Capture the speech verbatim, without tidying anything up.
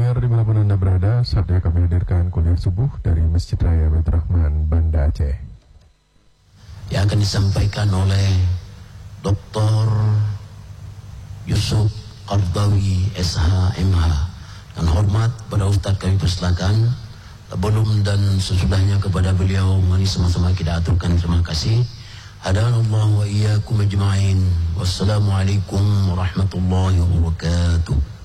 pendengar dimanapun Anda berada, saatnya kami hadirkan kuliah subuh dari Masjid Raya Baitur Rahman, Banda Aceh. Yang akan disampaikan oleh Doktor Yusuf Qardawi S H M H. Dan hormat pada Ustaz kami persilakan. Sebelum dan sesudahnya kepada beliau, mari sama-sama kita aturkan terima kasih. Hadanallahu wa iyyakum ajma'in. Wassalamualaikum warahmatullahi wabarakatuh.